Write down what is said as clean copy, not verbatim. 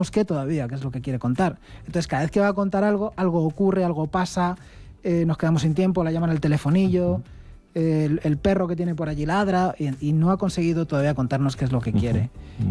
qué todavía, qué es lo que quiere contar. Entonces, cada vez que va a contar algo, algo ocurre, algo pasa, nos quedamos sin tiempo, la llaman al telefonillo, el perro que tiene por allí ladra y no ha conseguido todavía contarnos qué es lo que quiere.